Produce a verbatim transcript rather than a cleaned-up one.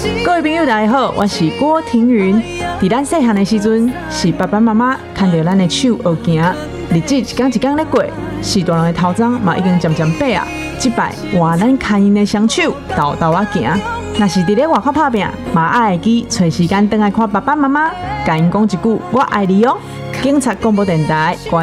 各位朋友，大家好，我是郭庭云。在咱细汉的时阵，是爸爸妈妈牵着咱的手学行，日子一天一天咧过，是大人的头鬃嘛已经渐渐白啊。这摆换咱牵因的双手，豆豆啊行。若是伫咧外口打拼，嘛爱会记找时间回来看爸爸妈妈，甲因讲一句我爱你哦。警察广播电台。